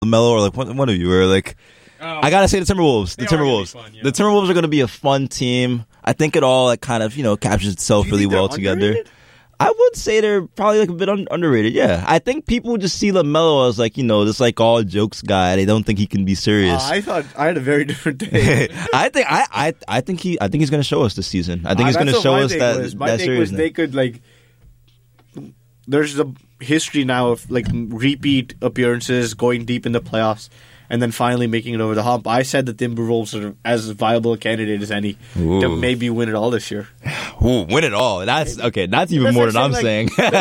LaMelo or like one of you, or like I gotta say the Timberwolves. The Timberwolves. Fun, yeah. The Timberwolves are gonna be a fun team. I think it all like kind of captures itself really well together. Underrated? I would say they're probably like a bit underrated. Yeah, I think people just see LaMelo as like this like all jokes guy. They don't think he can be serious. I thought I had a very different take. I think he's going to show us this season. I think he's going to show us that My take was they could like. There's a history now of like repeat appearances, going deep in the playoffs, and then finally making it over the hump. I said the Timberwolves are as viable a candidate as any to maybe win it all this year. Ooh, win it all. That's okay. That's even more than I'm saying. But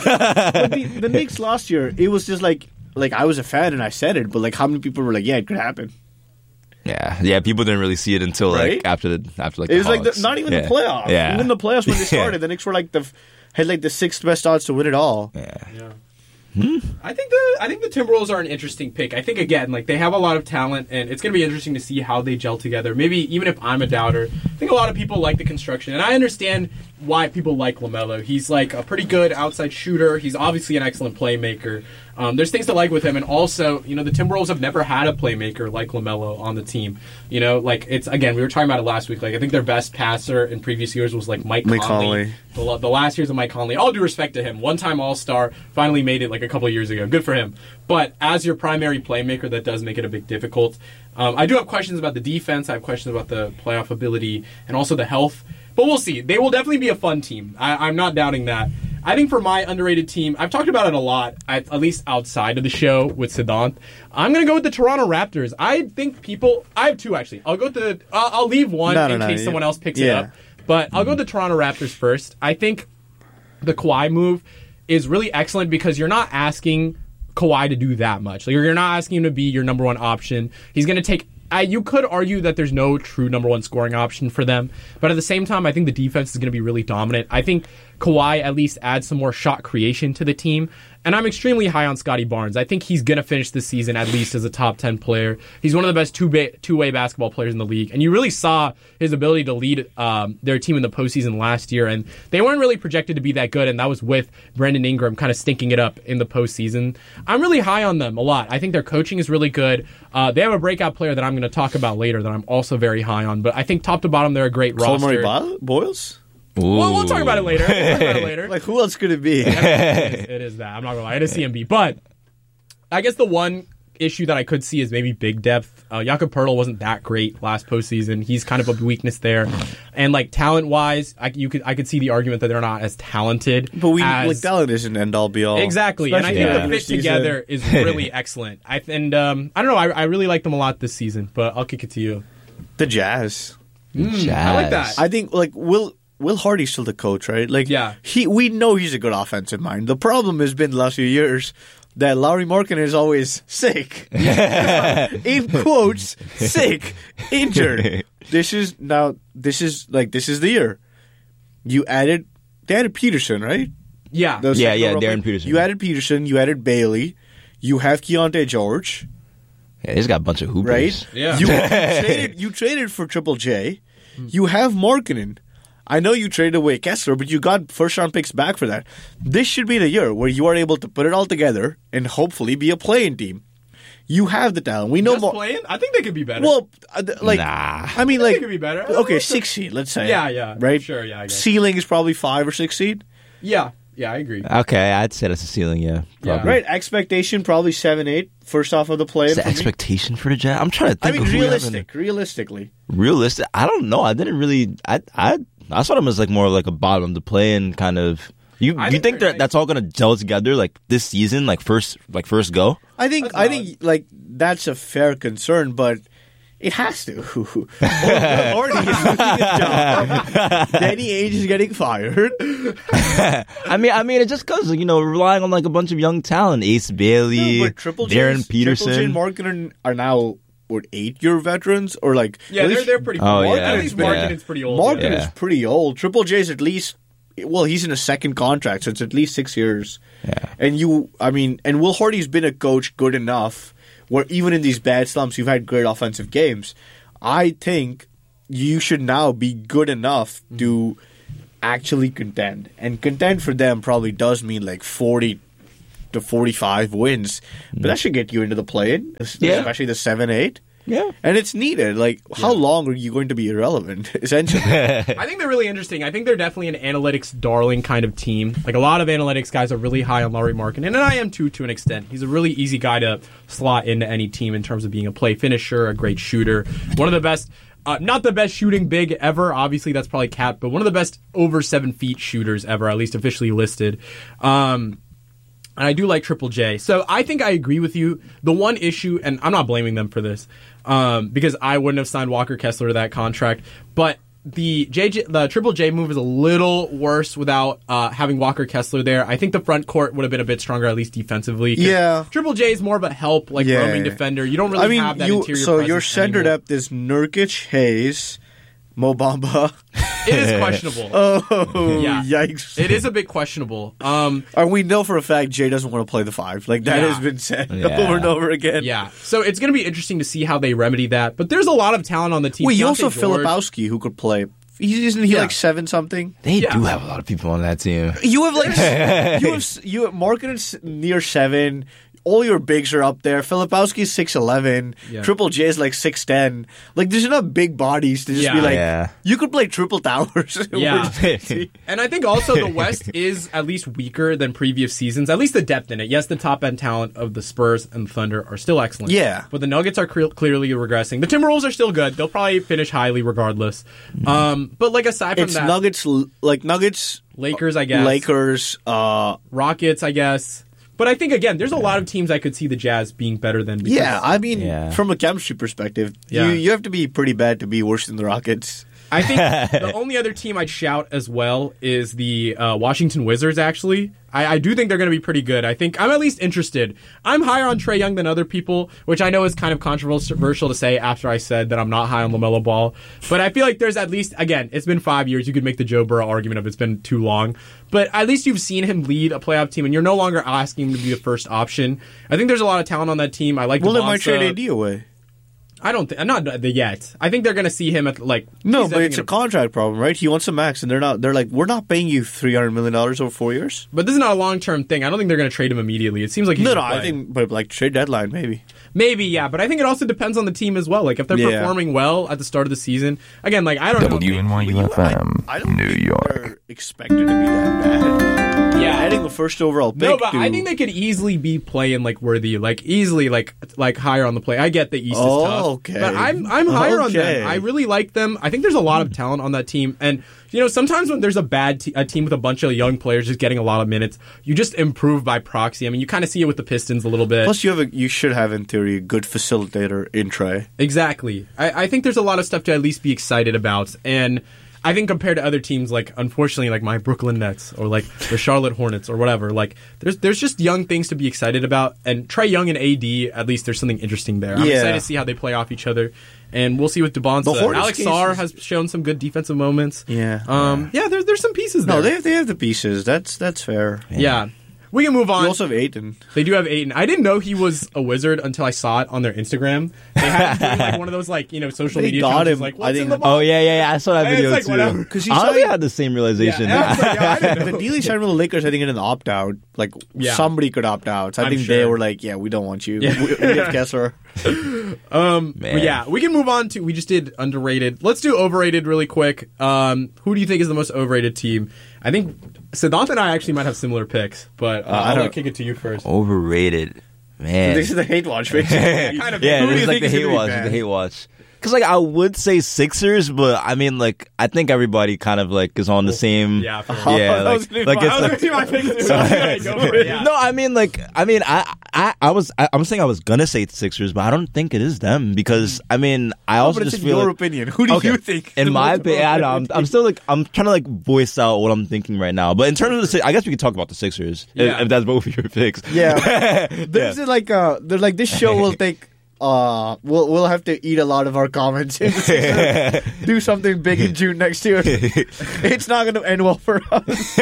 the Knicks last year, it was just like I was a fan and I said it, but like how many people were like, yeah, it could happen. Yeah. People didn't really see it until like after like it was like not even the playoffs. Yeah. Even the playoffs when they started, the Knicks were like had like the sixth best odds to win it all. Yeah. I think the Timberwolves are an interesting pick. I think again, like they have a lot of talent, and it's going to be interesting to see how they gel together. Maybe even if I'm a doubter, I think a lot of people like the construction, and I understand why people like LaMelo. He's like a pretty good outside shooter. He's obviously an excellent playmaker. There's things to like with him, and also, the Timberwolves have never had a playmaker like LaMelo on the team. Like it's again, we were talking about it last week. Like I think their best passer in previous years was like Mike Conley. The last years of Mike Conley. All due respect to him, one-time All-Star, finally made it like a couple of years ago. Good for him. But as your primary playmaker, that does make it a bit difficult. I do have questions about the defense. I have questions about the playoff ability and also the health. But we'll see. They will definitely be a fun team. I'm not doubting that. I think for my underrated team, I've talked about it a lot, at least outside of the show with Siddhant. I'm going to go with the Toronto Raptors. I think I have two actually. I'll leave one in case someone else picks it up. But I'll go with the Toronto Raptors first. I think the Kawhi move is really excellent because you're not asking Kawhi to do that much. Like, you're not asking him to be your number one option. He's going to take... you could argue that there's no true number one scoring option for them, but at the same time, I think the defense is going to be really dominant. I think Kawhi at least adds some more shot creation to the team, and I'm extremely high on Scotty Barnes. I think he's going to finish this season at least as a top 10 player. He's one of the best two-way basketball players in the league, and you really saw his ability to lead their team in the postseason last year, and they weren't really projected to be that good, and that was with Brandon Ingram kind of stinking it up in the postseason. I'm really high on them a lot. I think their coaching is really good. They have a breakout player that I'm going to talk about later that I'm also very high on, but I think top to bottom they're a great roster. Boyles? Well, we'll talk about it later. Like, who else could it be? It is that. I'm not going to lie. It is CMB. But I guess the one issue that I could see is maybe big depth. Jakob Poeltl wasn't that great last postseason. He's kind of a weakness there. And like talent-wise, I could see the argument that they're not as talented. But talent isn't end-all be-all. Exactly. Especially and I think the fit together is really excellent. I don't know. I really like them a lot this season, but I'll kick it to you. The Jazz. Jazz. I like that. I think like Will Hardy's still the coach, right? Like, yeah. We know he's a good offensive mind. The problem has been the last few years that Lauri Markkanen is always sick. In quotes, sick, injured. This is the year. They added Peterson, right? Yeah. Darren Peterson. You added Peterson, you added Bailey, you have Keontae George. Yeah, he's got a bunch of hoopers. Right? Yeah. You traded for Triple J. You have Markkanen. I know you traded away Kessler, but you got first-round picks back for that. This should be the year where you are able to put it all together and hopefully be a playing team. You have the talent. We know Just playing? I think they could be better. Well, nah. I mean, like, they could be better. Okay, 6 seed, let's say. Yeah. Right? Sure, yeah, I guess. Ceiling is probably 5 or 6 seed. Yeah, I agree. Okay, I'd say that's a ceiling, yeah. Probably. Right, expectation probably 7-8 first off of the play. Is the expectation for the Jazz? I'm trying to think of realistically. Realistic? I don't know. I didn't really... I saw them as like more like a bottom to play and kind of. You think that's all gonna gel together like this season, like first go? I think like that's a fair concern, but it has to. Already is losing his job. Danny Ainge is getting fired. I mean, it's just because relying on like a bunch of young talent, Ace Bailey, Darren Peterson, Triple J and Markkanen are now. 8-year veterans or like they're pretty cool. At least Markkanen's pretty old. Markkanen's pretty old. Triple J's at least he's in a second contract, so it's at least 6 years. Yeah. And Will Hardy's been a coach good enough where even in these bad slumps you've had great offensive games. I think you should now be good enough to actually contend. And contend for them probably does mean like 40 to 45 wins. But that should get you into the play-in, especially the 7-8. Yeah. And it's needed. Like, how long are you going to be irrelevant, essentially? I think they're really interesting. I think they're definitely an analytics darling kind of team. Like, a lot of analytics guys are really high on Lauri Markkanen, and I am too, to an extent. He's a really easy guy to slot into any team in terms of being a play finisher, a great shooter. One of the best, not the best shooting big ever. Obviously, that's probably capped, but one of the best over 7 feet shooters ever, at least officially listed. And I do like Triple J. So I think I agree with you. The one issue, and I'm not blaming them for this, because I wouldn't have signed Walker Kessler to that contract, but the Triple J move is a little worse without having Walker Kessler there. I think the front court would have been a bit stronger, at least defensively. Yeah. Triple J is more of a help, roaming defender. You don't really have that interior So presence your center anymore. depth is Nurkic, Hayes, Mo Bamba. It is questionable. Yeah. Yikes. It is a bit questionable. And we know for a fact Jay doesn't want to play the 5. Like, that has been said over and over again. Yeah. So it's going to be interesting to see how they remedy that. But there's a lot of talent on the team. Wait, you also Deontay George. Filipowski, who could play. Isn't he like 7-something? They do have a lot of people on that team. You have you have Markkanen's near 7. All your bigs are up there. Filipowski's 6'11". Yeah. Triple J is like 6'10". Like, there's enough big bodies to just be like, you could play triple towers. Yeah. And I think also the West is at least weaker than previous seasons, at least the depth in it. Yes, the top-end talent of the Spurs and Thunder are still excellent. Yeah. But the Nuggets are clearly regressing. The Timberwolves are still good. They'll probably finish highly regardless. But, like, aside from It's that... Nuggets, Lakers, I guess. Lakers, Rockets, I guess. But I think, again, there's a lot of teams I could see the Jazz being better than. From a chemistry perspective, you have to be pretty bad to be worse than the Rockets. I think the only other team I'd shout as well is the Washington Wizards, actually. I do think they're going to be pretty good. I think I'm at least interested. I'm higher on Trae Young than other people, which I know is kind of controversial to say after I said that I'm not high on LaMelo Ball. But I feel like there's at least, again, it's been 5 years. You could make the Joe Burrow argument of it's been too long. But at least you've seen him lead a playoff team, and you're no longer asking him to be the first option. I think there's a lot of talent on that team. I like. Well, they might trade AD away. I don't think, not yet. I think they're going to see him at No, but it's a contract problem, right? He wants a max, and they're like, we're not paying you $300 million over 4 years. But this is not a long-term thing. I don't think they're going to trade him immediately. It seems like he's I think, but like trade deadline, maybe, yeah. But I think it also depends on the team as well. Like if they're performing well at the start of the season, again, like I don't know. WNYU-FM, I don't New think York. they're expected to be that bad. Yeah, Adding the first overall pick. No, but I think they could easily be playing worthy, easily higher on the play. I get the East is tough, okay. but I'm higher on them. I really like them. I think there's a lot of talent on that team, and sometimes when there's a team with a bunch of young players just getting a lot of minutes, you just improve by proxy. I mean, you kind of see it with the Pistons a little bit. Plus, you should have in theory a good facilitator in Trae. Exactly. I think there's a lot of stuff to at least be excited about, and I think compared to other teams, unfortunately, my Brooklyn Nets or the Charlotte Hornets or whatever, there's just young things to be excited about. And Trae Young and AD, at least there's something interesting there. I'm excited to see how they play off each other. And we'll see with DeBonza. Alex Sarr has shown some good defensive moments. Yeah. There's some pieces there. No, they have the pieces. That's fair. Yeah. We can move on. You also have Ayton. They do have Ayton. I didn't know he was a Wizard until I saw it on their Instagram. They had him doing one of those social media got challenges, him. what's in the ball? Oh yeah. I saw that video it's too. whatever. Because I honestly had the same realization. I didn't know. The deal he signed with the Lakers, I think, in an opt-out. Somebody could opt out. So I think they were like, we don't want you. Yeah. We have Kessler. But yeah, we can move on to, we just did underrated. Let's do overrated really quick. Who do you think is the most overrated team? I think Siddhant and I actually might have similar picks, but I'll kick it to you first. Overrated, man. This is the hate watch, basically. This is the hate watch. The hate watch. Because I would say Sixers, but I mean I think everybody kind of is on the same. Yeah. Go for it. Yeah. No, I'm saying I was gonna say Sixers, but I don't think it is them because I also but just it's feel your opinion. Who do you think? In my opinion, I know, I'm still I'm trying to voice out what I'm thinking right now. But in terms of I guess we could talk about the Sixers if that's both of your picks. Yeah. This is they're this show will take. We'll have to eat a lot of our comments. Do something big in June next year. It's not going to end well for us.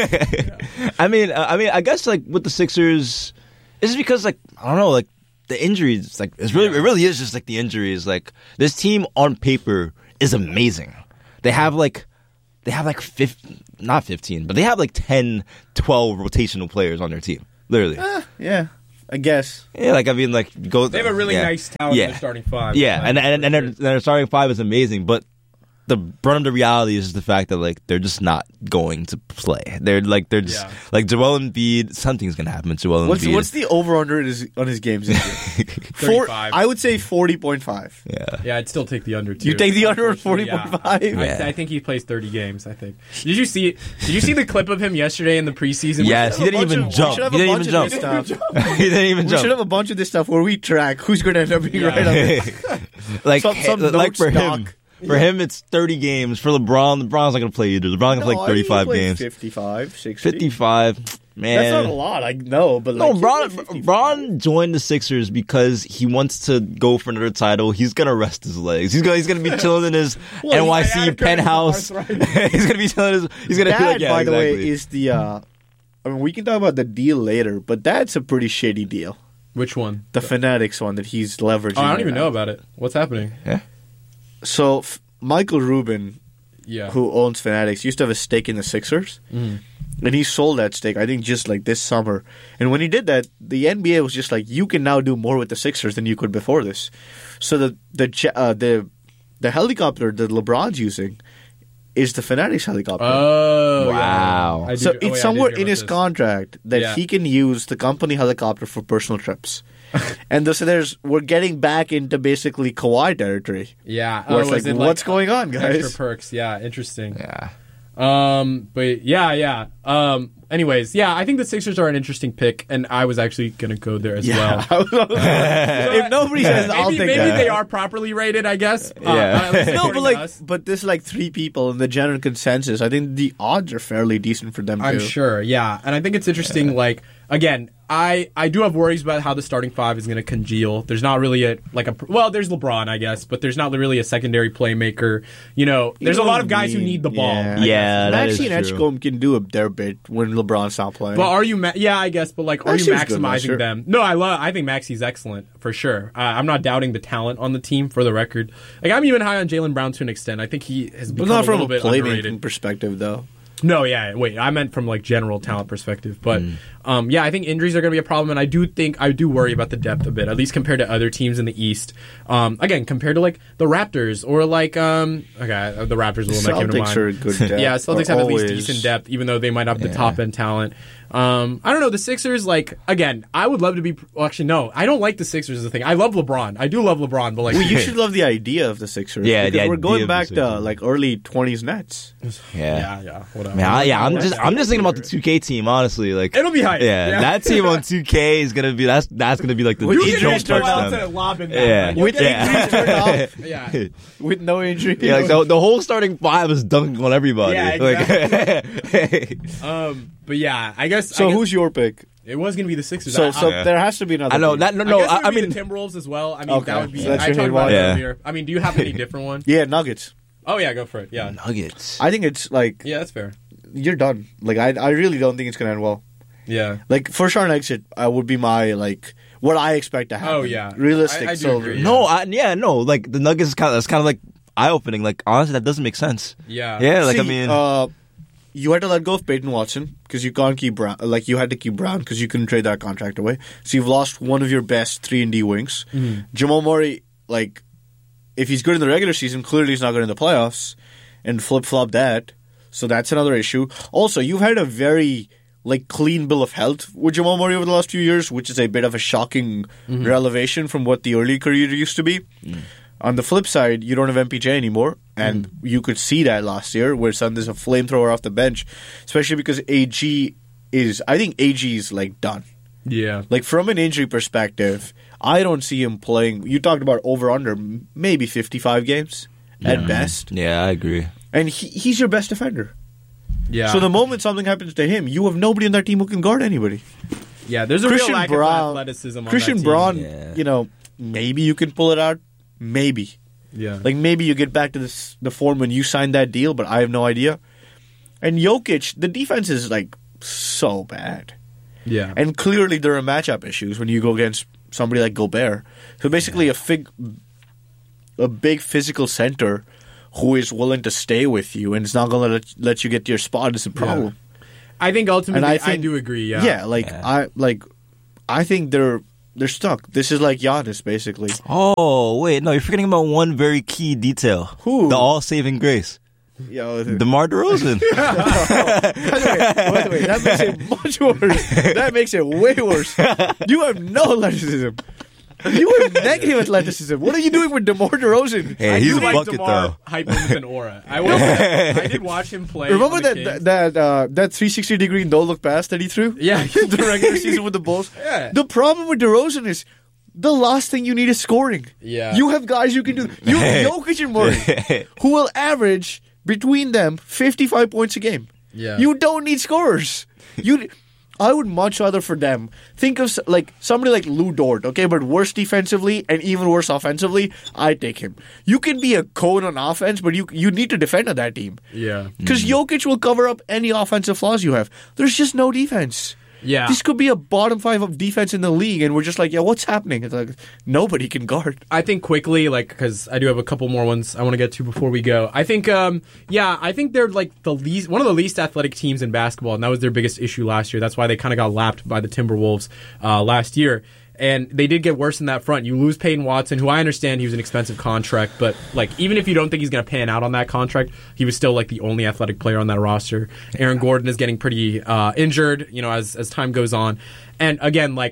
I guess with the Sixers, it's because I don't know, the injuries. It really is just the injuries. This team on paper is amazing. They have 15, not 15, but they have 10, 12 rotational players on their team. Literally. Yeah, I guess. Yeah, like I mean, like go. They have a really nice talent in their starting five. Yeah, and their starting five is amazing, but the brunt of the reality is the fact that like they're just not going to play. They're just like Joel Embiid. Something's gonna happen with Joel Embiid. What's the over under on his games this year? 35. I would say 40.5. Yeah, I'd still take the under too. You take the under at 40.5? Yeah. I think he plays 30 games. I think. Did you see the clip of him yesterday in the preseason? Yes, he didn't even jump. He didn't even jump. He didn't even We jump. should have a bunch of this stuff where we track who's going to end up being right on it. Like Some like for stock. him. For him, it's 30 games. For LeBron's not going to play either. LeBron's going to play 35 games. 55, 60. 55, man. That's not a lot, I know, but No, like... Bron joined the Sixers because he wants to go for another title. He's going to rest his legs. He's going to be chilling in his NYC penthouse. He's going to be chilling he's going to be like, yeah, by the exactly. way, is the... I mean, we can talk about the deal later, but that's a pretty shady deal. Which one? The Fanatics one that he's leveraging. Oh, I don't even know about it. What's happening? Yeah. So, Michael Rubin, Yeah. who owns Fanatics, used to have a stake in the Sixers. And he sold that stake, I think, just like this summer. And when he did that, the NBA was just like, you can now do more with the Sixers than you could before this. So the helicopter that LeBron's using is the Fanatics helicopter. Oh, Wow. Yeah. So it's somewhere in his contract. contract that he can use the company helicopter for personal trips. And so we're getting back into basically Kawhi territory. Yeah. Where it's is like, it what's going on, guys? Extra perks. Yeah. Interesting. Yeah. But yeah. Anyways, yeah, I think the Sixers are an interesting pick, and I was actually gonna go there as well. If nobody says, I'll take maybe that. they are properly rated, I guess. Yeah. No, but there's like three people in the general consensus. I think the odds are fairly decent for them I'm too. sure, yeah. And I think it's interesting, like, again, I do have worries about how the starting five is going to congeal. There's not really there's LeBron, I guess, but there's not really a secondary playmaker. You know, there's a lot of guys who need the ball. Yeah, that is Maxey and true. Edgecombe can do their bit when LeBron's not playing. But are you, I guess, but like, are you Maxey's good, maximizing sure. them? No, I think Maxey's excellent, for sure. I'm not doubting the talent on the team, for the record. Like, I'm even high on Jaylen Brown to an extent. I think he has become not a from little a bit playmaking underrated. perspective, though. No, yeah, wait. I meant from like general talent perspective, but yeah, I think injuries are going to be a problem, and I do worry about the depth a bit, at least compared to other teams in the East. Again, compared to like the Raptors or like the Raptors will not come to Celtics are mind. good depth. Yeah, Celtics have at least Always. decent depth, even though they might have the top end talent. I don't know. The Sixers, like, again, I would love to be. Well, actually, no, I don't like the Sixers as a thing. I love LeBron. I do love LeBron, but like, Well, you should love the idea of the Sixers. Yeah, because the we're idea going of the back to Sixers. like early 20s Nets. yeah, whatever. I'm just thinking about the 2K team, honestly. Like It'll be hype. Yeah, that team on 2K is gonna be that's gonna be like the You You can can just go turn out down. to lob in Yeah. that. With injuries turned off, Yeah. with no injury. Yeah, like the whole starting five is dunking on everybody. Yeah, Like, But yeah, I guess. So who's your pick? It was going to be the Sixers. So Yeah. there has to be another. I know team. that. No, I guess it I would be mean, the Timberwolves as well. I mean, Okay, that would be. so that's I your talked hit about one. it Yeah. earlier. I mean, do you have any different one? Yeah, Nuggets. Oh yeah, go for it. Yeah, Nuggets. I think it's like yeah, that's fair. you're done. Like I really don't think it's gonna end well. Yeah. Like for sure, an exit would be my like what I expect to happen. Oh, yeah. realistic. I do so agree. No, like the Nuggets that's kind of like eye opening. Like honestly, that doesn't make sense. Yeah. Yeah, like See, I mean, you had to let go of Peyton Watson because you can't keep Brown. Like you had to keep Brown because you couldn't trade that contract away. So you've lost one of your best 3-and-D wings. Jamal Murray, like if he's good in the regular season, clearly he's not good in the playoffs, and flip-flop that. So that's another issue. Also, you've had a very like clean bill of health with Jamal Murray over the last few years, which is a bit of a shocking relevation from what the early career used to be. On the flip side, you don't have MPJ anymore, and you could see that last year where there's a flamethrower off the bench, especially because I think AG is like done. Yeah. Like from an injury perspective, I don't see him playing. You talked about over/under, maybe 55 games at best, yeah, I agree. and he's your best defender. Yeah. So the moment something happens to him, you have nobody in that team who can guard anybody. yeah, there's a Christian real lack Brown- of athleticism. On Christian that team. Braun, Yeah. you know, maybe you can pull it out. Maybe. Yeah. Like maybe you get back to the form when you signed that deal, but I have no idea. And Jokic, the defense is like so bad. Yeah. And clearly there are matchup issues when you go against somebody like Gobert. So basically a big physical center who is willing to stay with you and is not going to let you get to your spot is a problem. I think ultimately, And I I think- do agree. Yeah. Yeah, I think they're stuck. This is like Giannis, basically. Oh, wait, no, you're forgetting about one very key detail. Who? The all-saving grace. Yo, DeMar DeRozan. by the way, that makes it much worse. That makes it way worse. You have no athleticism. You have negative athleticism. What are you doing with DeMar DeRozan? Hey, I he's do a like bucket, DeMar though. hype him with an aura. I will say, I did watch him play. Remember on the Kings. that 360-degree no-look pass that he threw? Yeah. In the regular season with the Bulls? Yeah. The problem with DeRozan is the last thing you need is scoring. Yeah. You have guys you can do. You have Jokic and Murray, who will average between them 55 points a game. Yeah. You don't need scorers. I would much rather for them think of like somebody like Lou Dort, okay, but worse defensively and even worse offensively. I'd take him. You can be a cone on offense, but you need to defend on that team Yeah. because Jokic will cover up any offensive flaws you have. There's just no defense. Yeah. This could be a bottom 5 of defense in the league, and we're just like, yeah, what's happening? It's like nobody can guard. I think quickly, like, because I do have a couple more ones I want to get to before we go. I think, I think they're like one of the least athletic teams in basketball, and that was their biggest issue last year. That's why they kind of got lapped by the Timberwolves last year. And they did get worse in that front. You lose Peyton Watson, who I understand he was an expensive contract, but like even if you don't think he's going to pan out on that contract, he was still like the only athletic player on that roster. Aaron Gordon is getting pretty injured, as time goes on. And again, like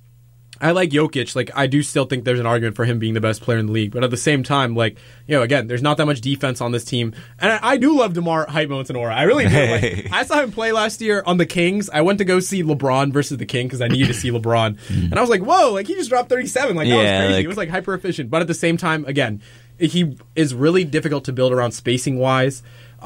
I like Jokic. Like I do still think there's an argument for him being the best player in the league, but at the same time, like again, there's not that much defense on this team, and I do love DeMar hype moments and aura. I really do. Like, I saw him play last year on the Kings. I went to go see LeBron versus the King because I needed to see LeBron, and I was like, whoa, like he just dropped 37. Like that was crazy. like- It was like hyper efficient, but at the same time, again, he is really difficult to build around spacing wise.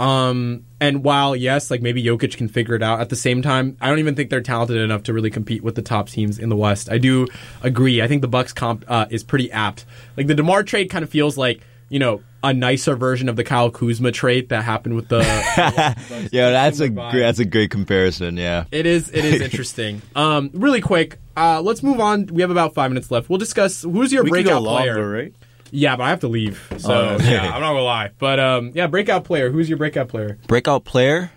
And while, yes, like maybe Jokic can figure it out, at the same time, I don't even think they're talented enough to really compete with the top teams in the West. I do agree. I think the Bucks comp is pretty apt. Like the DeMar trade kind of feels like, a nicer version of the Kyle Kuzma trade that happened with the Yeah, that's a great comparison. Yeah. It is interesting. Really quick, let's move on. We have about 5 minutes left. We'll discuss who's your We could go breakout player. longer, right? Yeah, but I have to leave. So, okay. yeah, I'm not going to lie. But, breakout player. Who's your breakout player? Breakout player.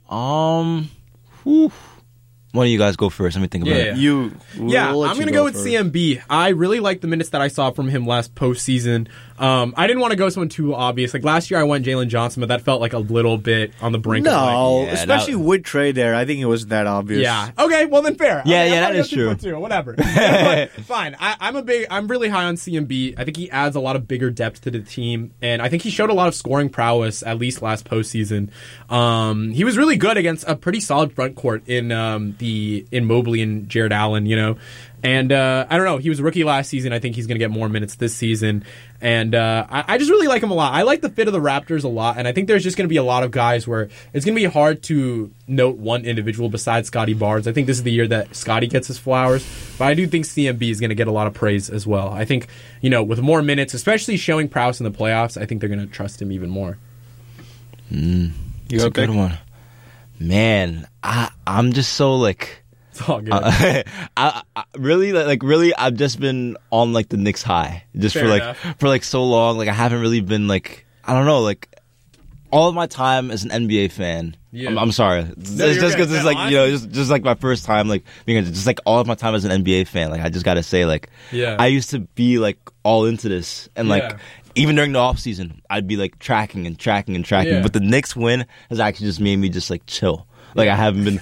Whew. Why don't you guys go first? Let me think about it. Yeah, I'm going to go with first. CMB. I really like the minutes that I saw from him last postseason. I didn't want to go someone too obvious. Like last year I went Jalen Johnson, but that felt like a little bit on the brink of No, Yeah, especially with Trey there. I think it wasn't that obvious. yeah. Okay, well then fair. Yeah, Okay, yeah, I'm that is gonna go true. 2.2, whatever. But fine. I'm really high on CMB. I think he adds a lot of bigger depth to the team, and I think he showed a lot of scoring prowess at least last postseason. He was really good against a pretty solid front court in Mobley and Jared Allen, And I don't know. He was a rookie last season. I think he's going to get more minutes this season. And I just really like him a lot. I like the fit of the Raptors a lot. And I think there's just going to be a lot of guys where it's going to be hard to note one individual besides Scotty Barnes. I think this is the year that Scotty gets his flowers. But I do think CMB is going to get a lot of praise as well. I think, with more minutes, especially showing prowess in the playoffs, I think they're going to trust him even more. It's a good one. Man, I'm just so like... It's all good. I really, I've just been on like the Knicks high, just Fair for so long. Like I haven't really been like, I don't know, like all of my time as an NBA fan. Yeah. I'm sorry, it's just because it's like just like my first time like being just like all of my time as an NBA fan. Like I just gotta say like, Yeah. I used to be like all into this and like. Yeah. Even during the off season, I'd be like tracking. Yeah. But the Knicks win has actually just made me just like chill. Like I haven't been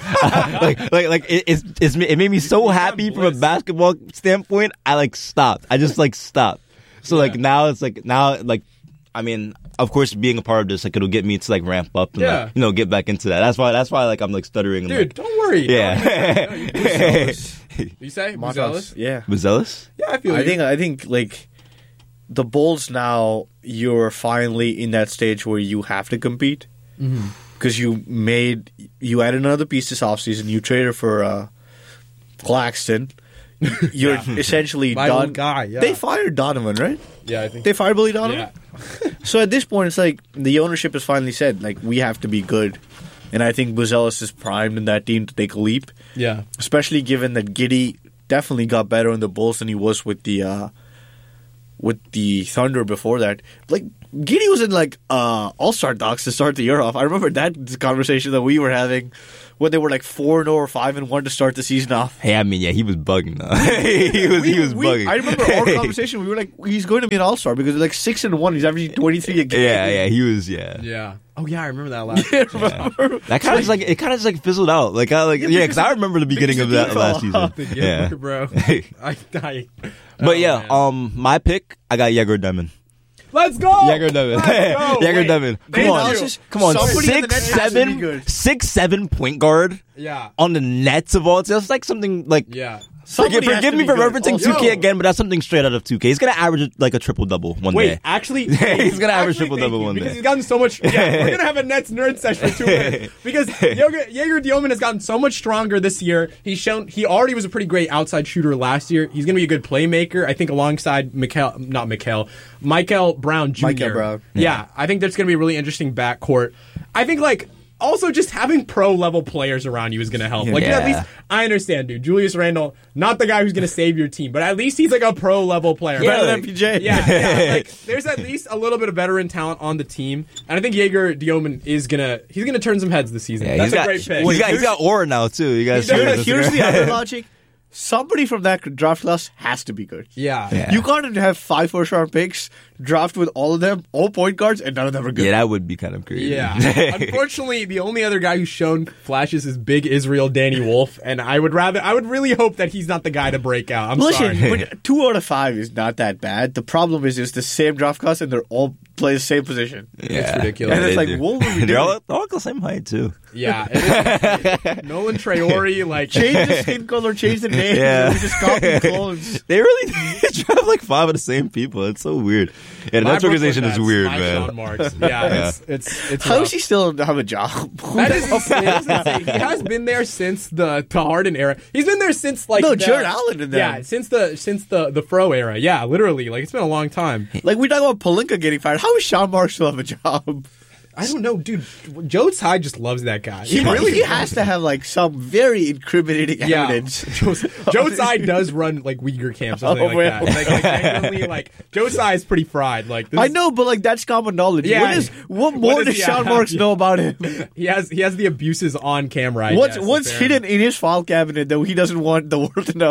it made me so happy from a basketball standpoint. I like stopped. I just like stopped. So like now it's like I mean, of course, being a part of this, like it'll get me to like ramp up and like, get back into that. That's why like I'm like stuttering. And, Dude, like, don't worry. yeah. You say? Matas. Buzelis? Yeah. Buzelis? Yeah, I feel I think like the Bulls now, you're finally in that stage where you have to compete because you added another piece this offseason. You traded for Claxton. You're essentially My done. old guy, yeah. They fired Donovan, right? Yeah, I think. They fired Billy Donovan. Yeah. So at this point, it's like the ownership has finally said, like, we have to be good. And I think Buzelis is primed in that team to take a leap. Yeah. Especially given that Giddey definitely got better in the Bulls than he was with the Thunder before that. Like, Giddey was in, like, All-Star docs to start the year off. I remember that conversation that we were having when they were like 4-0 or 5-1 to start the season off. Hey, I mean, yeah, he was bugging though. he was bugging. I remember our conversation. We were like, he's going to be an all-star because like 6-1. He's averaging 23 a game. Yeah, he was. Yeah. Yeah. Oh yeah, I remember that last. That kind of it kind of just like fizzled out. Because I remember the beginning of that last season. Yeah, bro. But my pick, I got Yegor Demon. Let's go. Yegor Demon. Yegor Demon. Come on. Somebody in the net has to be good. 6'7" point guard. Yeah. On the Nets of all, it's just like something like. Yeah. Forgive me for referencing 2K again, but that's something straight out of 2K. He's gonna average like a triple-double one day. Wait, actually, he's gonna average triple-double one day. Because he's gotten so much. Yeah, we're gonna have a Nets nerd session for 2 minutes because Yegor Dioman has gotten so much stronger this year. He already was a pretty great outside shooter last year. He's gonna be a good playmaker, I think, alongside Michael Brown Jr. Michael Brown. Yeah, I think that's gonna be a really interesting backcourt. I think also, just having pro-level players around you is going to help. At least, I understand, dude. Julius Randle, not the guy who's going to save your team, but at least he's like a pro-level player. Better than PJ. Yeah. There's at least a little bit of veteran talent on the team, and I think Yegor Dioman he's gonna turn some heads this season. That's a great pick. He's got aura now too. You guys. Here's the other logic. Somebody from that draft class has to be good. Yeah. You can't have 5 first-round picks, draft with all of them, all point guards, and none of them are good. Yeah, that would be kind of crazy. Yeah. Unfortunately, the only other guy who's shown flashes is Big Israel Danny Wolf, and I would really hope that he's not the guy to break out. I'm sorry. But 2 out of 5 is not that bad. The problem is it's the same draft class and they're all play the same position. Yeah. It's ridiculous. And it's like, what were we doing? They're all the same height too. Yeah. Nolan Traore, change the skin color, change the name. Yeah. We just copy clones. They really draft like 5 of the same people. It's so weird. Yeah, the Nets organization is weird, man. Sean Marks. Yeah, it's how does he still have a job? That is insane. He has been there since the Harden era. He's been there since Jared Allen and them. Yeah, since the Fro era. Yeah, literally. It's been a long time. We talk about Pelinka getting fired. How does Sean Marks still have a job? I don't know, dude. Joe Tsai just loves that guy. He has to have some very incriminating evidence. Joe Tsai does run Uyghur camps, something that. Joe Tsai is pretty fried. I know, but that's common knowledge. Yeah. What more does Sean Marks know about him? He has the abuses on camera. What's hidden in his file cabinet that he doesn't want the world to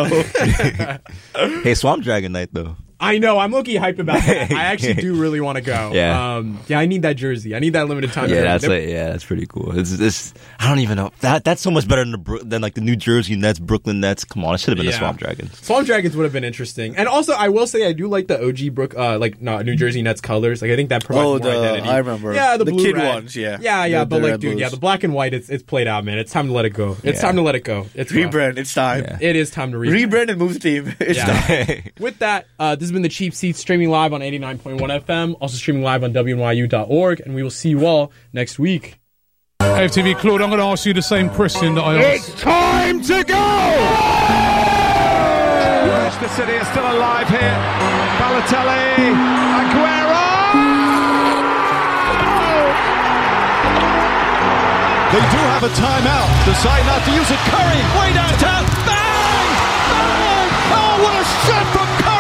know? Hey, Swamp Dragon Night though. I know. I'm low-key hyped about that. I actually do really want to go. Yeah. I need that jersey. I need that limited time. Yeah, that's pretty cool. It's I don't even know. That's so much better than the New Jersey Nets, Brooklyn Nets. Come on, it should have been the Swamp Dragons. Swamp Dragons would have been interesting. And also, I will say I do like the OG New Jersey Nets colors. I think that provides more identity. I remember. Yeah, the blue kid red. ones. Yeah. Yeah, but the black and white, it's played out, man. It's time to let it go. It's time to let it go. It's rebrand. It's time. Yeah. It is time to rebrand. Rebrand and move the team. It's time. With that, this has been the Cheap Seats, streaming live on 89.1 FM, also streaming live on WNYU.org, and we will see you all next week. AFTV Claude, I'm going to ask you the same question that I asked. It's time to go! Manchester City is still alive here. Balotelli, Aguero! They do have a timeout. Decide not to use it. Curry, way downtown. Bang! Bang! Oh, what a shot from Curry!